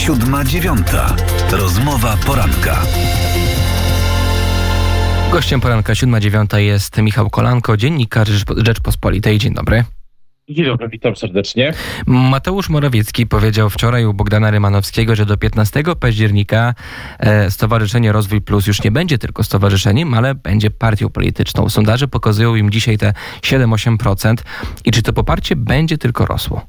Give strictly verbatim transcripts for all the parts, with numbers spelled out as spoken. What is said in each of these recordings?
Siódma dziewiąta. Rozmowa poranka. Gościem poranka siódma dziewiąta jest Michał Kolanko, dziennikarz Rzeczpospolitej. Dzień dobry. Dzień dobry, witam serdecznie. Mateusz Morawiecki powiedział wczoraj u Bogdana Rymanowskiego, że do piętnastego października e, Stowarzyszenie Rozwój Plus już nie będzie tylko stowarzyszeniem, ale będzie partią polityczną. Sondaże pokazują im dzisiaj te siedem do ośmiu procent. I czy to poparcie będzie tylko rosło?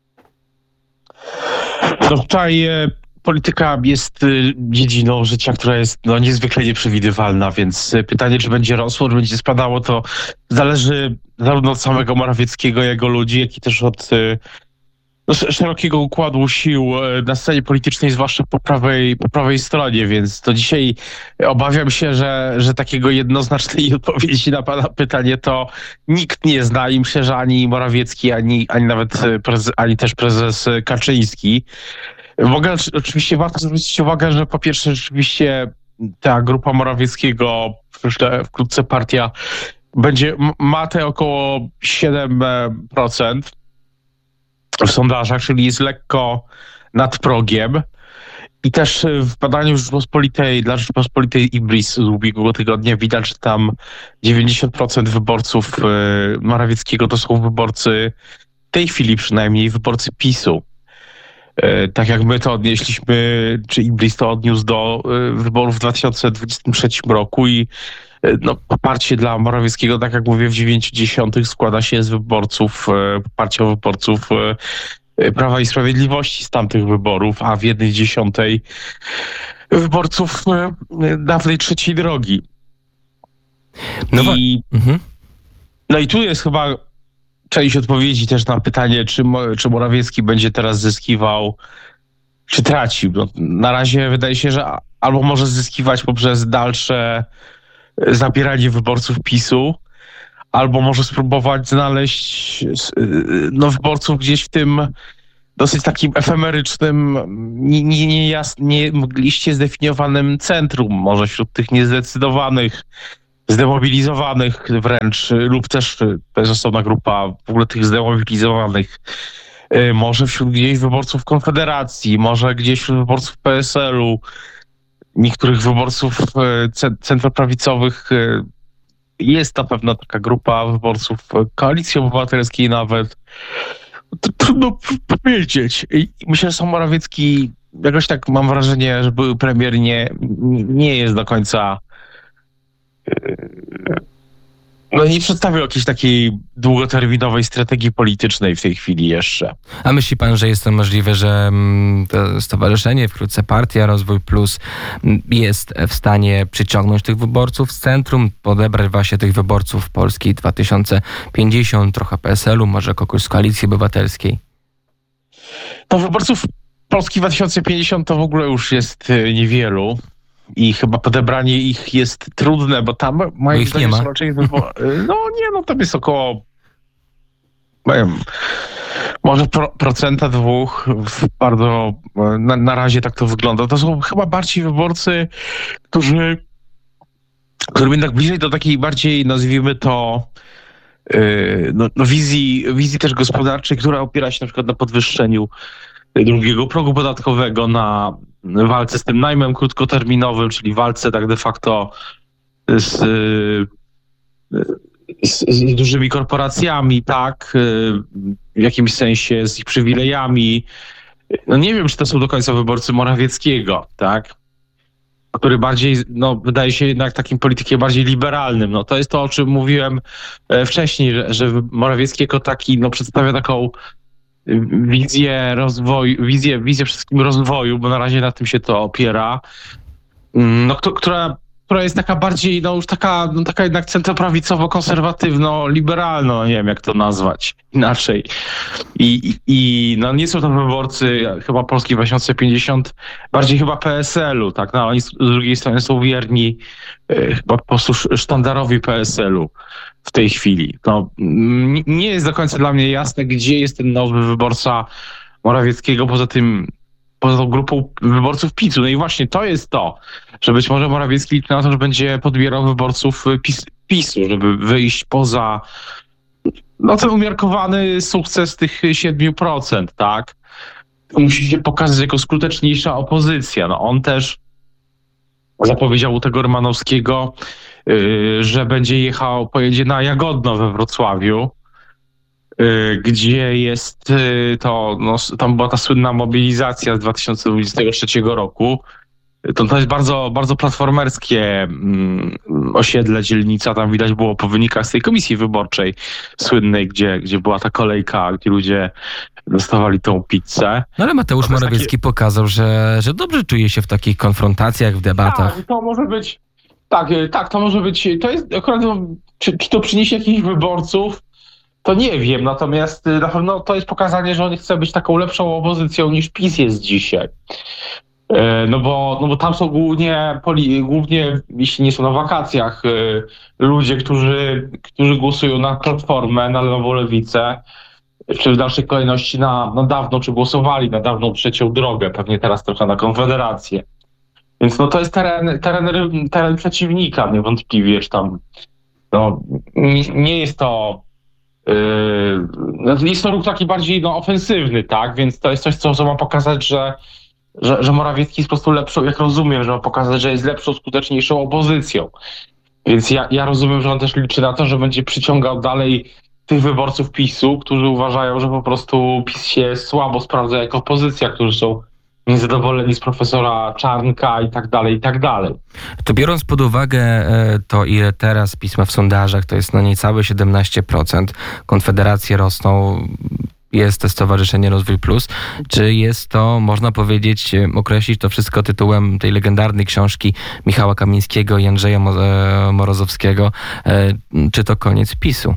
No tutaj e, polityka jest e, dziedziną życia, która jest no, niezwykle nieprzewidywalna, więc e, pytanie, czy będzie rosło, czy będzie spadało, to zależy zarówno od samego Morawieckiego, jego ludzi, jak i też od e, no, szerokiego układu sił e, na scenie politycznej, zwłaszcza po prawej, po prawej stronie, więc to dzisiaj obawiam się, że, że takiego jednoznacznej odpowiedzi na pana pytanie to nikt nie zna i myślę, że ani Morawiecki, ani, ani nawet prezes, ani też prezes Kaczyński. W ogóle oczywiście warto zwrócić uwagę, że po pierwsze rzeczywiście ta grupa Morawieckiego, myślę wkrótce partia, będzie ma te około siedem procent w sondażach, czyli jest lekko nad progiem. I też w badaniu Rzeczpospolitej, dla Rzeczpospolitej Ibris z ubiegłego tygodnia widać, że tam dziewięćdziesiąt procent wyborców Morawieckiego to są wyborcy, w tej chwili przynajmniej, wyborcy PiSu. Tak jak my to odnieśliśmy, czy Ibris to odniósł do wyborów w dwa tysiące dwudziestym trzecim roku i no, poparcie dla Morawieckiego, tak jak mówię, w dziewięć dziesiątych składa się z wyborców, poparcia wyborców Prawa i Sprawiedliwości z tamtych wyborów, a w jednej dziesiątej wyborców dawnej trzeciej drogi. No, I, mhm. no i tu jest chyba część odpowiedzi też na pytanie, czy, czy Morawiecki będzie teraz zyskiwał, czy tracił. No, na razie wydaje się, że albo może zyskiwać poprzez dalsze zabieranie wyborców PiSu, albo może spróbować znaleźć no, wyborców gdzieś w tym dosyć takim efemerycznym, nie, nie, nie, jasn- nie mgliście zdefiniowanym centrum, może wśród tych niezdecydowanych, zdemobilizowanych wręcz, lub też to jest osobna grupa w ogóle tych zdemobilizowanych, może wśród gdzieś wyborców Konfederacji, może gdzieś wśród wyborców P S L u, niektórych wyborców centroprawicowych. Jest na pewno taka grupa wyborców Koalicji Obywatelskiej nawet. To trudno powiedzieć. I myślę, że sam Morawiecki, jakoś tak mam wrażenie, że były premier nie, nie jest do końca... No nie przedstawił jakiejś takiej długoterminowej strategii politycznej w tej chwili jeszcze. A myśli pan, że jest to możliwe, że to stowarzyszenie, wkrótce partia Rozwój Plus jest w stanie przyciągnąć tych wyborców z centrum, podebrać właśnie tych wyborców Polski dwa tysiące pięćdziesiąt, trochę P S L u, może kogoś z Koalicji Obywatelskiej? No wyborców Polski dwa tysiące pięćdziesiąt to w ogóle już jest niewielu. I chyba podebranie ich jest trudne, bo tam moim ich zdaniem nie ma. są raczej... No nie, no tam jest około nie wiem, może pro, procenta dwóch, bardzo na, na razie tak to wygląda. To są chyba bardziej wyborcy, którzy którym jednak bliżej do takiej bardziej, nazwijmy to, yy, no, no wizji, wizji też gospodarczej, która opiera się na przykład na podwyższeniu drugiego progu podatkowego, na walce z tym najmem krótkoterminowym, czyli walce tak de facto z, z, z dużymi korporacjami, tak, w jakimś sensie z ich przywilejami. No nie wiem, czy to są do końca wyborcy Morawieckiego, tak, który bardziej, no wydaje się jednak takim politykiem bardziej liberalnym. No to jest to, o czym mówiłem wcześniej, że, że Morawiecki jako taki, no przedstawia taką wizję rozwoju, wizję, wizję przede wszystkim rozwoju, bo na razie na tym się to opiera, no, która, która jest taka bardziej, no już taka, no, taka jednak centroprawicowo-konserwatywno-liberalna, no, nie wiem jak to nazwać inaczej. I, i, i no nie są to wyborcy chyba Polski dwa tysiące pięćdziesiąt, bardziej chyba P S L u, tak, no oni z drugiej strony są wierni y, chyba po prostu sztandarowi P S L u w tej chwili. No, nie jest do końca dla mnie jasne, gdzie jest ten nowy wyborca Morawieckiego, poza tym, poza tą grupą wyborców PiSu. No i właśnie to jest to, że być może Morawiecki liczy na to, że będzie podbierał wyborców PiS, PiSu, żeby wyjść poza no ten umiarkowany sukces tych siedmiu procent, tak? musi się pokazać jako skuteczniejsza opozycja. No on też zapowiedział u tego Rymanowskiego, yy, że będzie jechał, pojedzie na Jagodno we Wrocławiu, yy, gdzie jest yy, to, no, tam była ta słynna mobilizacja z dwa tysiące dwudziestego trzeciego roku. To, to jest bardzo, bardzo platformerskie mm, osiedle, dzielnica. Tam widać było po wynikach z tej komisji wyborczej słynnej, gdzie, gdzie była ta kolejka, gdzie ludzie dostawali tą pizzę. No ale Mateusz To jest Morawiecki takie- pokazał, że, że dobrze czuje się w takich konfrontacjach, w debatach. Tak, to może być, tak, y, tak, to może być, to jest akurat, no, czy, czy to przyniesie jakichś wyborców, to nie wiem, natomiast y, na pewno to jest pokazanie, że on chce być taką lepszą opozycją niż PiS jest dzisiaj. E, No bo, no bo tam są głównie, poli- głównie, jeśli nie są na wakacjach, y, ludzie, którzy, którzy głosują na Platformę, na Nową Lewicę, czy w dalszej kolejności na, na dawną, czy głosowali na dawną trzecią drogę, pewnie teraz trochę na Konfederację. Więc no to jest teren, teren, ry- teren przeciwnika, niewątpliwie, że tam no, nie, nie jest to yy, no, jest to ruch taki bardziej no, ofensywny, tak? Więc to jest coś, co, co ma pokazać, że, że, że Morawiecki jest po prostu lepszą, jak rozumiem, że ma pokazać, że jest lepszą, skuteczniejszą opozycją. Więc ja, ja rozumiem, że on też liczy na to, że będzie przyciągał dalej tych wyborców PiSu, którzy uważają, że po prostu PiS się słabo sprawdza jako opozycja, którzy są niezadowoleni z profesora Czarnka i tak dalej, i tak dalej. To biorąc pod uwagę e, to, ile teraz PiS ma w sondażach, to jest no niecałe siedemnaście procent. Konfederacje rosną, jest to Stowarzyszenie Rozwój Plus. Czy jest to, można powiedzieć, e, określić to wszystko tytułem tej legendarnej książki Michała Kamińskiego i Andrzeja Mo- e, Morozowskiego? E, czy to koniec PiSu?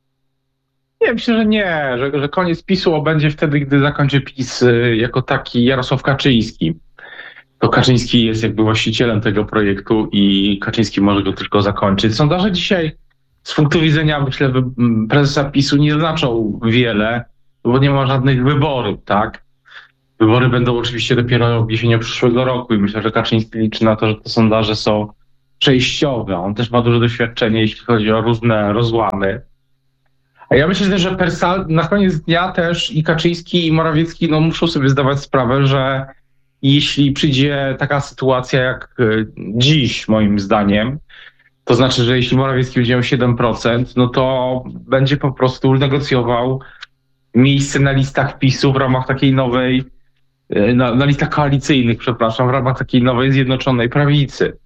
Nie, myślę, że nie, że, że koniec PiSu będzie wtedy, gdy zakończy PiS y, jako taki Jarosław Kaczyński. To Kaczyński jest jakby właścicielem tego projektu i Kaczyński może go tylko zakończyć. Sondaże dzisiaj z punktu widzenia, myślę, wy- m, prezesa PiSu nie znaczą wiele, bo nie ma żadnych wyborów, tak? Wybory będą oczywiście dopiero jesienią przyszłego roku i myślę, że Kaczyński liczy na to, że te sondaże są przejściowe. On też ma duże doświadczenie, jeśli chodzi o różne rozłamy. A ja myślę też, że persal, na koniec dnia też i Kaczyński, i Morawiecki no, muszą sobie zdawać sprawę, że jeśli przyjdzie taka sytuacja jak y, dziś, moim zdaniem, to znaczy, że jeśli Morawiecki będzie miał siedem procent, no to będzie po prostu negocjował miejsce na listach PiSu w ramach takiej nowej, y, na, na listach koalicyjnych, przepraszam, w ramach takiej nowej Zjednoczonej Prawicy.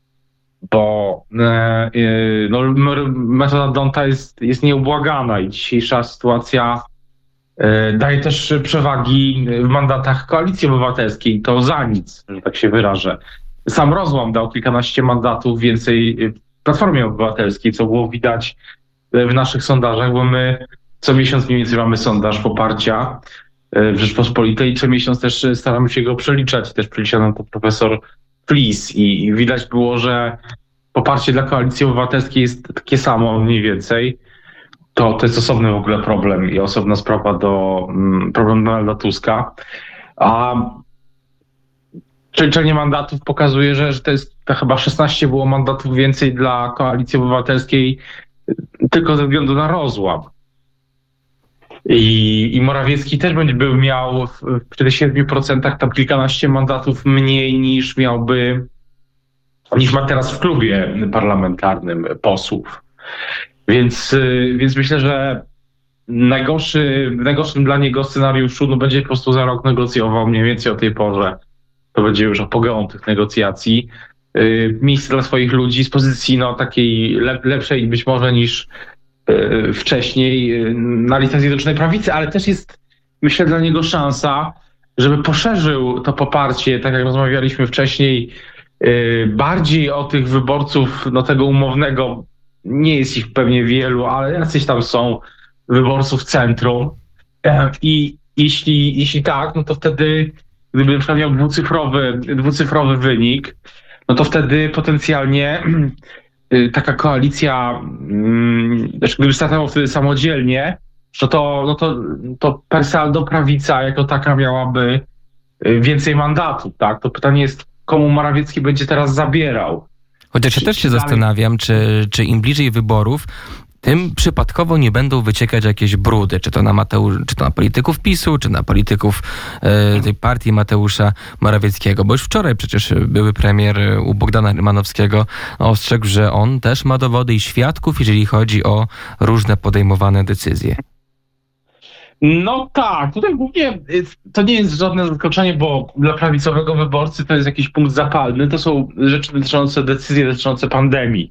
Bo e, e, no, m- metoda Donta jest, jest nieubłagana i dzisiejsza sytuacja e, daje też przewagi w mandatach Koalicji Obywatelskiej. To za nic, że tak się wyrażę. Sam rozłam dał kilkanaście mandatów więcej Platformie Obywatelskiej, co było widać w naszych sondażach, bo my co miesiąc mniej więcej mamy sondaż poparcia e, w Rzeczpospolitej i co miesiąc też staramy się go przeliczać. Też przeliczał nam to profesor Flis i, i widać było, że poparcie dla Koalicji Obywatelskiej jest takie samo mniej więcej. To, to jest osobny w ogóle problem i osobna sprawa do mm, problem Donalda Tuska. A przeliczenie mandatów pokazuje, że, że to jest to chyba szesnaście było mandatów więcej dla Koalicji Obywatelskiej tylko ze względu na rozłam. I, i Morawiecki też będzie był miał w, przy tych siedmiu procentach tam kilkanaście mandatów mniej niż miałby, niż ma teraz w klubie parlamentarnym posłów. Więc, y, więc myślę, że najgorszy, w najgorszym dla niego scenariuszu no będzie po prostu za rok negocjował mniej więcej o tej porze. To będzie już apogeum tych negocjacji. Y, miejsce dla swoich ludzi z pozycji no, takiej lep, lepszej być może niż y, wcześniej y, na listach Zjednoczonej Prawicy, ale też jest, myślę, dla niego szansa, żeby poszerzył to poparcie, tak jak rozmawialiśmy wcześniej, y, bardziej o tych wyborców no, tego umownego. Nie jest ich pewnie wielu, ale jacyś tam są wyborców centrum. E, I jeśli, jeśli tak, no to wtedy, gdyby na przykład miał dwucyfrowy, dwucyfrowy wynik, no to wtedy potencjalnie y, taka koalicja, mm, znaczy gdyby startował wtedy samodzielnie, no to, no to, to per saldo prawica jako taka miałaby y, więcej mandatów, tak? To pytanie jest, komu Morawiecki będzie teraz zabierał. Chociaż ja też się Dalej- zastanawiam, czy, czy im bliżej wyborów, tym przypadkowo nie będą wyciekać jakieś brudy, czy to na Mateusz, czy to na polityków PiSu, czy na polityków e, tej partii Mateusza Morawieckiego. Bo już wczoraj przecież były premier u Bogdana Rymanowskiego ostrzegł, że on też ma dowody i świadków, jeżeli chodzi o różne podejmowane decyzje. No tak, tutaj głównie to nie jest żadne zaskoczenie, bo dla prawicowego wyborcy to jest jakiś punkt zapalny. To są rzeczy dotyczące decyzji dotyczące pandemii.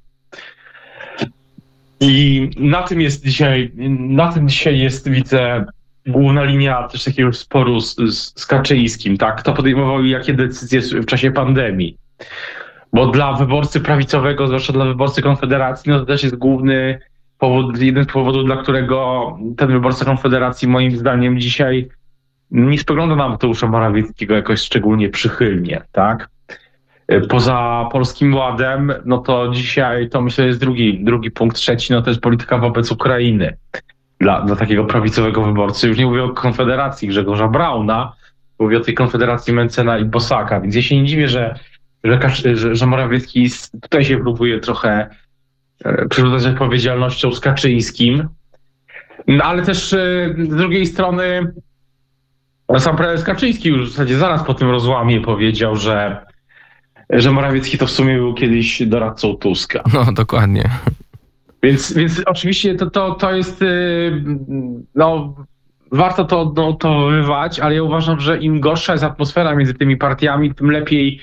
I na tym jest dzisiaj, na tym dzisiaj jest, widzę, główna linia też takiego sporu z, z, z Kaczyńskim, tak? Kto podejmował i jakie decyzje w czasie pandemii. Bo dla wyborcy prawicowego, zwłaszcza dla wyborcy Konfederacji, no to też jest główny powód, jeden z powodów, dla którego ten wyborca Konfederacji moim zdaniem dzisiaj nie spogląda na Mateusza Morawieckiego jakoś szczególnie przychylnie, tak? Poza Polskim Ładem, no to dzisiaj to myślę jest drugi, drugi punkt, trzeci, no to jest polityka wobec Ukrainy. Dla, dla takiego prawicowego wyborcy. Już nie mówię o Konfederacji Grzegorza Brauna, mówię o tej Konfederacji Mencena i Bosaka, więc ja się nie dziwię, że, że, że, że Morawiecki tutaj się próbuje trochę przerzucać odpowiedzialnością z Kaczyńskim. No ale też z drugiej strony sam prezes Kaczyński już w zasadzie zaraz po tym rozłamie powiedział, że, że Morawiecki to w sumie był kiedyś doradcą Tuska. No, dokładnie. Więc, więc oczywiście to, to, to jest, no warto to odnotowywać, ale ja uważam, że im gorsza jest atmosfera między tymi partiami, tym lepiej,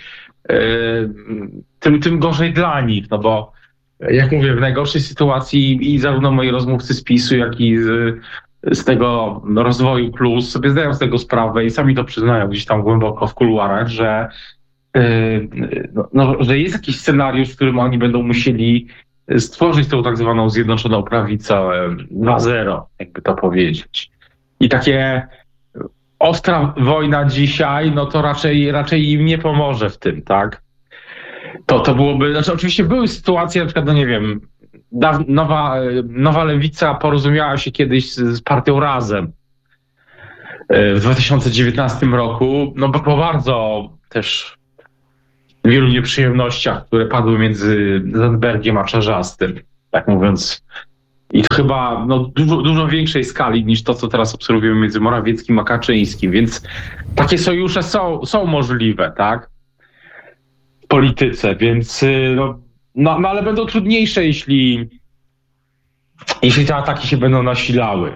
tym, tym gorzej dla nich, no bo jak mówię, w najgorszej sytuacji i zarówno moi rozmówcy z PiSu, jak i z, z tego rozwoju plus sobie zdają z tego sprawę i sami to przyznają gdzieś tam głęboko w kuluarach, że, no, no, że jest jakiś scenariusz, w którym oni będą musieli stworzyć tą tak zwaną zjednoczoną prawicę dwa zero, jakby to powiedzieć. I takie ostra wojna dzisiaj, no to raczej, raczej im nie pomoże w tym, tak? To, to byłoby, znaczy oczywiście były sytuacje, na przykład, no nie wiem, daw, nowa, nowa Lewica porozumiała się kiedyś z, z partią Razem w dwa tysiące dziewiętnastym roku, no bo po bardzo też wielu nieprzyjemnościach, które padły między Zandbergiem a Czarzastym, tak mówiąc. I to chyba no, dużo, dużo większej skali niż to, co teraz obserwujemy między Morawieckim a Kaczyńskim, więc takie sojusze są, są możliwe, tak? W polityce, więc no, no, no ale będą trudniejsze, jeśli, jeśli te ataki się będą nasilały.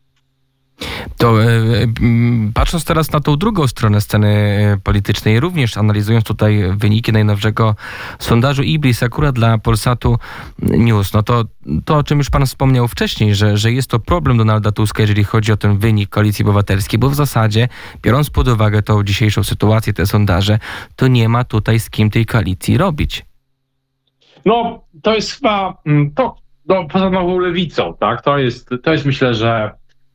To e, patrząc teraz na tą drugą stronę sceny politycznej, również analizując tutaj wyniki najnowszego sondażu Ibris akurat dla Polsatu News, no to to, o czym już pan wspomniał wcześniej, że, że jest to problem Donalda Tuska, jeżeli chodzi o ten wynik Koalicji Obywatelskiej, bo w zasadzie, biorąc pod uwagę tą dzisiejszą sytuację, te sondaże, to nie ma tutaj z kim tej koalicji robić. No, to jest chyba, to no, poza nową lewicą, tak, to jest, to jest myślę, że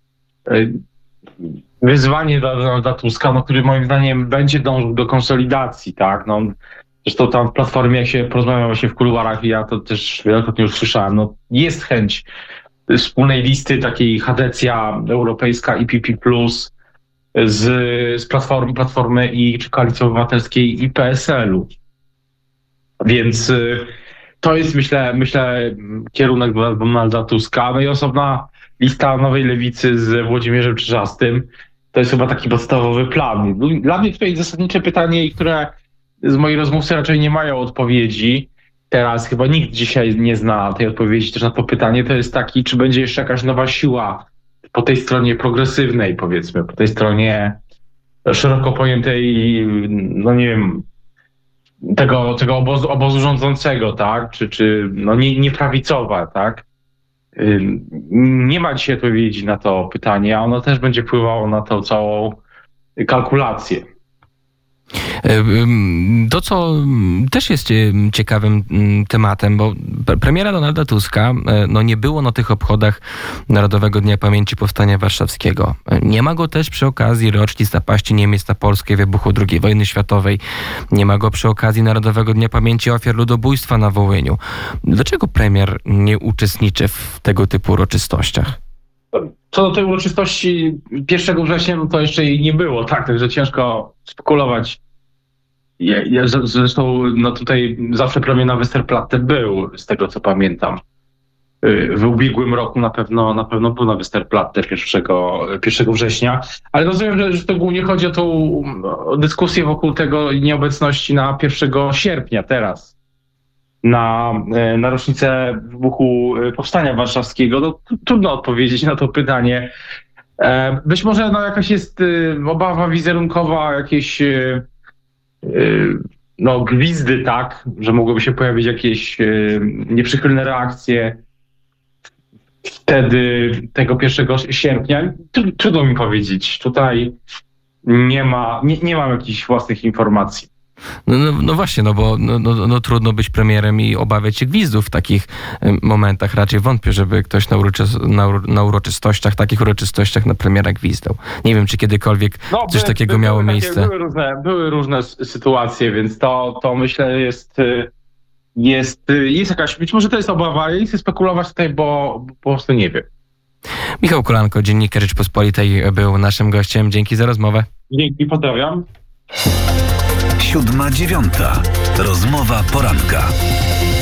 wyzwanie dla Donalda Tuska, no, który moim zdaniem będzie dążył do konsolidacji, tak, no, zresztą tam w Platformie, jak się porozmawiało się w kuluarach i ja to też wielokrotnie już słyszałem, no, jest chęć wspólnej listy takiej Chadecja Europejska i P P plus z, z Platformy, Platformy i czy Koalicji Obywatelskiej i P S L-u. Więc to jest, myślę, myślę kierunek dla Donalda Tuska. No i osobna lista Nowej Lewicy z Włodzimierzem Czarzastym. To jest chyba taki podstawowy plan. Dla mnie tutaj zasadnicze pytanie, które z moich rozmówcy raczej nie mają odpowiedzi. Teraz chyba nikt dzisiaj nie zna tej odpowiedzi też na to pytanie. To jest taki, czy będzie jeszcze jakaś nowa siła po tej stronie progresywnej, powiedzmy, po tej stronie szeroko pojętej, no nie wiem, tego, tego obozu, obozu rządzącego, tak? Czy, czy no nie, nieprawicowa, tak? Nie ma dzisiaj odpowiedzi na to pytanie, a ono też będzie wpływało na tą całą kalkulację. To, co też jest ciekawym tematem, bo premiera Donalda Tuska no nie było na tych obchodach Narodowego Dnia Pamięci Powstania Warszawskiego. Nie ma go też przy okazji rocznic napaści Niemiec na Polskę, wybuchu drugiej wojny światowej. Nie ma go przy okazji Narodowego Dnia Pamięci Ofiar Ludobójstwa na Wołyniu. Dlaczego premier nie uczestniczy w tego typu uroczystościach? Co do tej uroczystości pierwszego września, no to jeszcze jej nie było, tak, także ciężko spekulować. Ja, ja, zresztą no tutaj zawsze premier na Westerplatte był, z tego co pamiętam. w ubiegłym roku na pewno, na pewno był na Westerplatte pierwszego września, ale rozumiem, że, że to głównie chodzi o tą o dyskusję wokół tego nieobecności na pierwszego sierpnia teraz, na, na rocznicę wybuchu Powstania Warszawskiego. No, trudno odpowiedzieć na to pytanie. Być może no, jakaś jest obawa wizerunkowa, jakieś no, gwizdy, tak, że mogłyby się pojawić jakieś nieprzychylne reakcje wtedy, tego pierwszego sierpnia. Trudno mi powiedzieć. Tutaj nie ma, nie, nie mam jakichś własnych informacji. No, no, no właśnie, no bo no, no, no, trudno być premierem i obawiać się gwizdów w takich em, momentach. Raczej wątpię, żeby ktoś na, uroczys na, uro na uroczystościach, takich uroczystościach na premiera gwizdał. Nie wiem, czy kiedykolwiek no, coś by, takiego by, miało były miejsce. Takie, były, różne, były różne sytuacje, więc to, to myślę jest, jest, jest jakaś, być może to jest obawa, ja nie chcę spekulować tutaj, bo, bo po prostu nie wiem. Michał Kolanko, dziennikarz Rzeczpospolitej, był naszym gościem. Dzięki za rozmowę. Dzięki, pozdrawiam. Siódma dziewiąta. Rozmowa poranka.